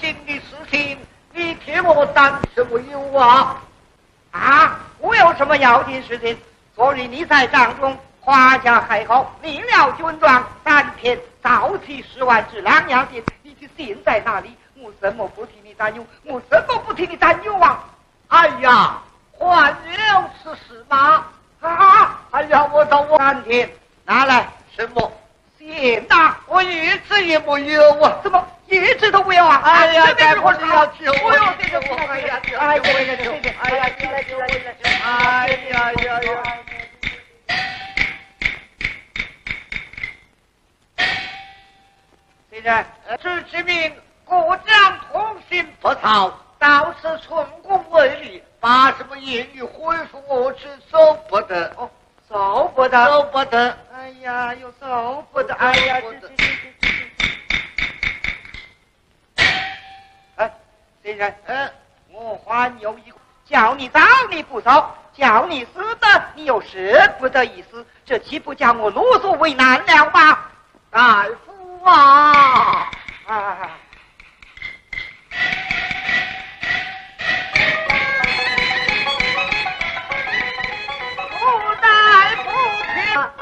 情的事情，你替我担什么忧啊？ 啊，我有什么要紧事情？昨日你在帐中夸下海口，领了军状，3天造起10万只狼牙剑，你的心在哪里？我怎么不替你担忧？我怎么不替你担忧啊？ 哎呀，还有此事吗？ 啊！ 哎呀，我到我 3天，拿来什么？ 信呐！ 我一直也没有啊！ 怎么一直都没有啊？ 哎呀， 这边我你要救我！ 这个哎呀， 哎呀，哎呀，进来！ 哎呀呀呀！ 先生， 只知名国将通信不曹，倒是春宫为律，把什么言语回复我之收不得。 哦，收不得， 收不得。 哎呀，又收不得，哎呀，哎，先生，我还有一个，叫你走你不走，叫你死的你又舍不得一死，这岂不叫我啰嗦为难了吗？